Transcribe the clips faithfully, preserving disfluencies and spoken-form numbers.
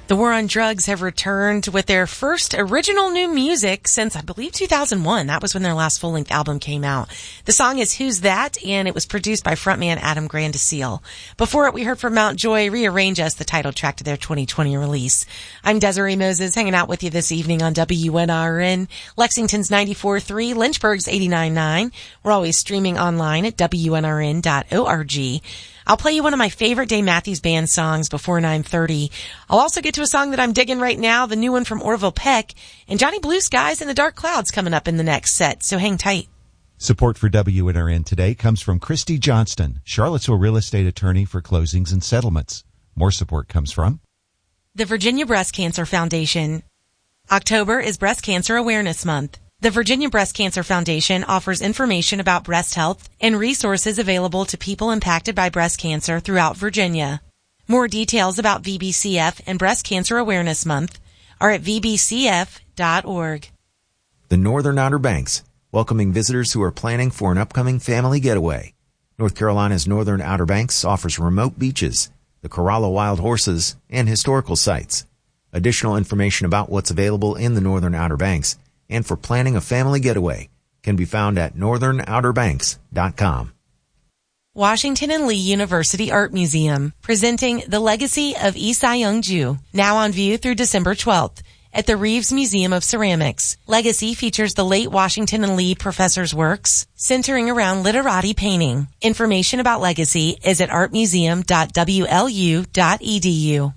The War on Drugs have returned with their first original new music since, I believe, two thousand one. That was when their last full-length album came out. The song is Who's That? And it was produced by frontman Adam Grandiseel. Before it, we heard from Mount Joy, Rearrange Us, the title track to their twenty twenty release. I'm Desiree Moses, hanging out with you this evening on W N R N, Lexington's ninety-four point three, Lynchburg's eighty-nine point nine. We're always streaming online at W N R N dot org. I'll play you one of my favorite Dave Matthews Band songs before nine thirty. I'll also get to a song that I'm digging right now, the new one from Orville Peck, and Johnny Blue Skies and the Dark Clouds coming up in the next set, so hang tight. Support for W N R N today comes from Christy Johnston, Charlottesville real estate attorney for closings and settlements. More support comes from the Virginia Breast Cancer Foundation. October is Breast Cancer Awareness Month. The Virginia Breast Cancer Foundation offers information about breast health and resources available to people impacted by breast cancer throughout Virginia. More details about V B C F and Breast Cancer Awareness Month are at v b c f dot org. The Northern Outer Banks, welcoming visitors who are planning for an upcoming family getaway. North Carolina's Northern Outer Banks offers remote beaches, the Corolla Wild Horses, and historical sites. Additional information about what's available in the Northern Outer Banks and for planning a family getaway can be found at northern outer banks dot com. Washington and Lee University Art Museum, presenting The Legacy of Yi Sa-young-ju, now on view through December twelfth at the Reeves Museum of Ceramics. Legacy features the late Washington and Lee professor's works, centering around literati painting. Information about Legacy is at art museum dot w l u dot e d u.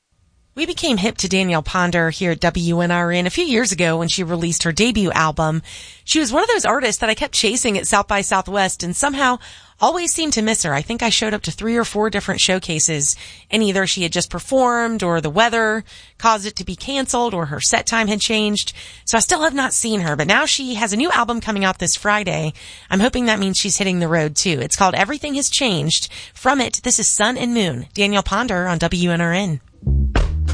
We became hip to Danielle Ponder here at W N R N a few years ago when she released her debut album. She was one of those artists that I kept chasing at South by Southwest and somehow always seemed to miss her. I think I showed up to three or four different showcases and either she had just performed or the weather caused it to be canceled or her set time had changed. So I still have not seen her, but now she has a new album coming out this Friday. I'm hoping that means she's hitting the road too. It's called Everything Has Changed. From it, this is Sun and Moon. Danielle Ponder on W N R N.